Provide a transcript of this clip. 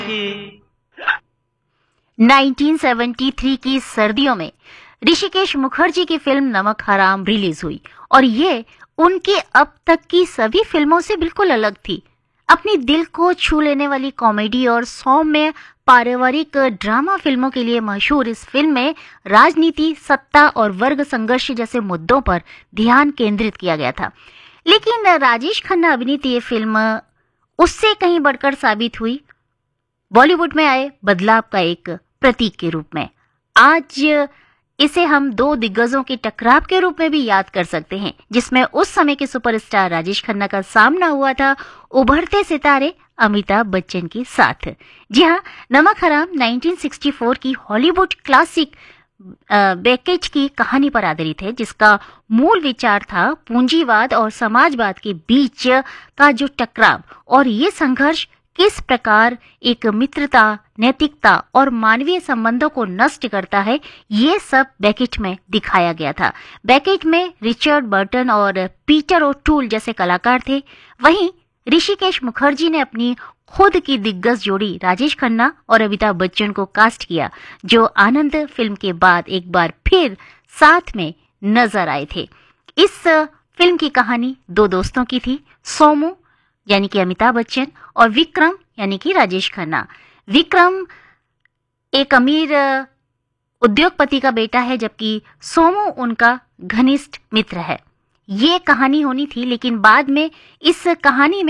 1973 की सर्दियों में ऋषिकेश मुखर्जी की फिल्म नमक हराम रिलीज हुई और ये उनके अब तक की सभी फिल्मों से बिल्कुल अलग थी। अपनी दिल को छू लेने वाली कॉमेडी और सौम्य पारिवारिक ड्रामा फिल्मों के लिए मशहूर इस फिल्म में राजनीति, सत्ता और वर्ग संघर्ष जैसे मुद्दों पर ध्यान केंद्रित किया गया था। लेकिन राजेश खन्ना अभिनीत ये फिल्म उससे कहीं बढ़कर साबित हुई बॉलीवुड में आए बदलाव का एक प्रतीक के रूप में। आज इसे हम दो दिग्गजों के टकराव के रूप में भी याद कर सकते हैं, जिसमें उस समय के सुपरस्टार राजेश खन्ना का सामना हुआ था उभरते सितारे अमिताभ बच्चन के साथ। जी हाँ, नमक हराम 1964 की हॉलीवुड क्लासिक बेकेज की कहानी पर आधारित है, जिसका मूल विचार था पूंजीवाद और समाजवाद के बीच का जो टकराव और ये संघर्ष किस प्रकार एक मित्रता, नैतिकता और मानवीय संबंधों को नष्ट करता है, ये सब बेकेट में दिखाया गया था। बेकेट में रिचर्ड बर्टन और पीटर ओटूल जैसे कलाकार थे। वहीं ऋषिकेश मुखर्जी ने अपनी खुद की दिग्गज जोड़ी राजेश खन्ना और अमिताभ बच्चन को कास्ट किया, जो आनंद फिल्म के बाद एक बार फिर साथ में नजर आए थे। इस फिल्म की कहानी दो दोस्तों की थी, सोमू यानी कि अमिताभ बच्चन और विक्रम यानी कि राजेश खन्ना। विक्रम एक अमीर उद्योगपति का बेटा है, जबकि सोमू उनका घनिष्ठ मित्र है। ये कहानी होनी थी, लेकिन बाद में इस कहानी में